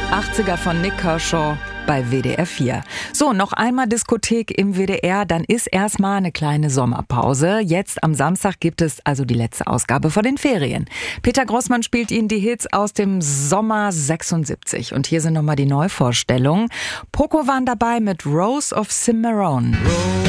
80er von Nik Kershaw bei WDR 4. So, noch einmal Diskothek im WDR, dann ist erstmal eine kleine Sommerpause. Jetzt am Samstag gibt es also die letzte Ausgabe vor den Ferien. Peter Grossmann spielt Ihnen die Hits aus dem Sommer 76. Und hier sind nochmal die Neuvorstellungen. Poco waren dabei mit Rose of Cimarron.